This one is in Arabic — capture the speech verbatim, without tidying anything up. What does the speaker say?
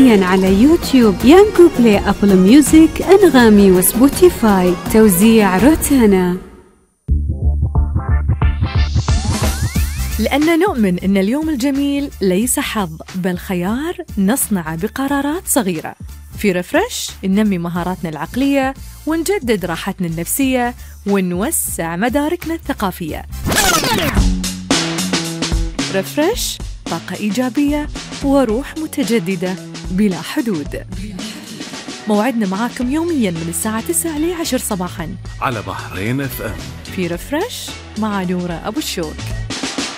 حصريا على يوتيوب، يانجو بلاي، أبل ميوزك، أنغامي وسبوتيفاي. توزيع روتانا. لأننا نؤمن أن اليوم الجميل ليس حظ بل خيار نصنعه بقرارات صغيرة. في ريفرش ننمي مهاراتنا العقلية ونجدد راحتنا النفسية ونوسع مداركنا الثقافية. ريفرش، طاقة إيجابية وروح متجددة بلا حدود. موعدنا معاكم يومياً من الساعة تسعة لعشر صباحاً على بحرين اف ام في ريفرش مع نورة أبو الشوك.